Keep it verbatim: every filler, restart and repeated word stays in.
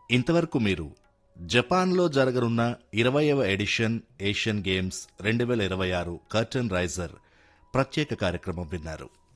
ఇంతవరకు మీరు జపాన్లో జరగనున్న ఇరవయవ ఎడిషన్ ఏషియన్ గేమ్స్ రెండు వేల ఇరవై ఆరు కర్టన్ రైజర్ ప్రత్యేక కార్యక్రమం విన్నారు.